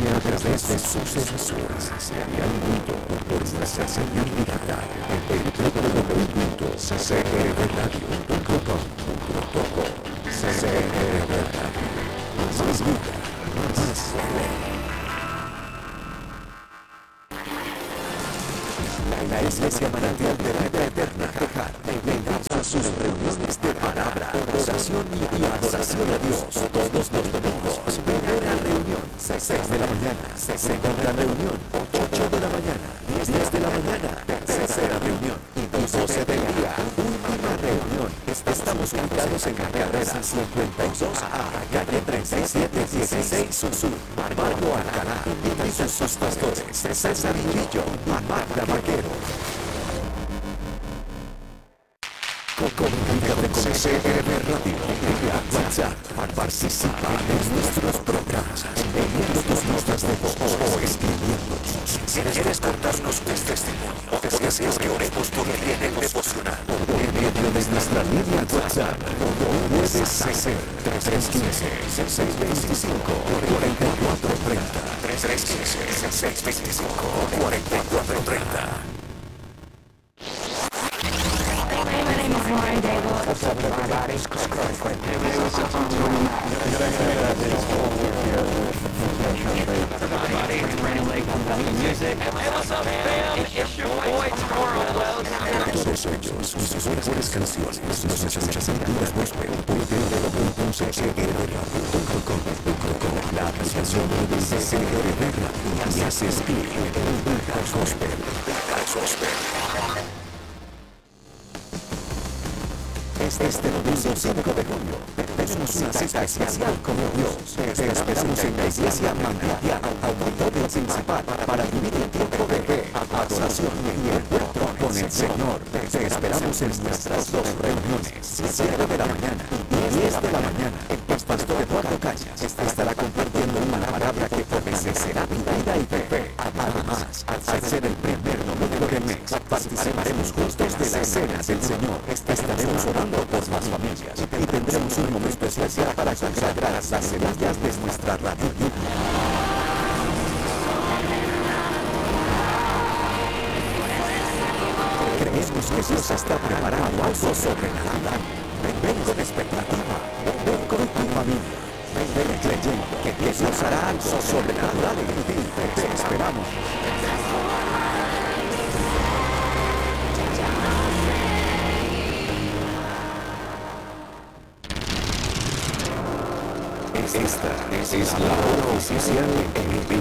a través de sus emisoras y al mundo por nuestra señal digital en www.ccrbradio.com.co. CCR Radio, más vida, más la Iglesia Manantial de la Vida Eterna Cajar enlaza sus reuniones de palabra, oración y adoración a Dios todos los domingos. Primera reunión, 6 de la mañana. Segunda reunión, 8 de la mañana. 10 de la mañana. Tercera reunión y 12 del día. Última reunión. Estamos ubicados en la carrera 52A, calle 3716 Sur, Barrio Alcalá. Invitan sus pastores César Murillo y Magda Vaquero. Comunícate con CCR Radio vía WhatsApp. Participa en nuestros programas, enviando tus notas de voz o escribiéndonos. Si quieres contarnos tu testimonio o deseas que oremos por ti en el devocional, por medio de nuestra línea WhatsApp, puedes hacer 315-625-4430. 315-625-4430. What's up, everybody? It's Chris Crawford. Hey, what's up, Everybody, it's Brandon Lake from Belly Music. Hey, what's up, fam? It's your boy, Toro Wells. Todos ellos y sus mejores canciones los escuchas en vivo gospel por www.ccrradio.com. La apreciación de CCR Radio y haces clic en Black Gospel. Este domingo 5 de julio tenemos una cita especial con Dios. Te esperamos en la Iglesia Manantial, auditorio principal, para vivir un tiempo de fe, adoración y encuentro con el Señor. Te esperamos en nuestras dos reuniones, 7 de la mañana y 10 de la mañana. El pastor Eduardo Cañas estará compartiendo una palabra que será vida y fe. Además, al ser el primer domingo del mes, participaremos juntos de la cena del Señor. Estaremos orando por las familias y tendremos un momento especial para consagrar las semillas de nuestra radio. Creemos que Dios está preparando algo sobrenatural. Ven con expectativa, ven con tu familia, ven creyendo que Dios hará algo sobrenatural en ti. Te esperamos. Esta es la hora oficial en